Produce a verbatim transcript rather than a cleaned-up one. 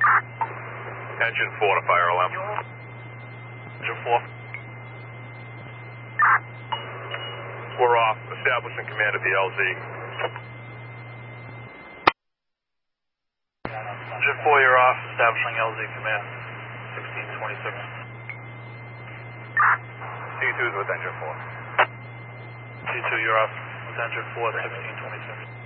Engine four to fire alarm. Engine four. We're off. Establishing command at the L Z. Engine four, you're off. Establishing L Z command. sixteen twenty-six. C two's with engine four. C two, you're off with engine four, sixteen twenty-six.